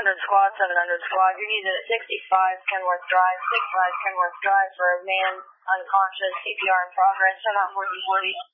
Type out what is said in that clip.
squad, 700 squad. You're needed at 65 Kenworth Drive, 65 Kenworth Drive for a man unconscious, CPR in progress, 740.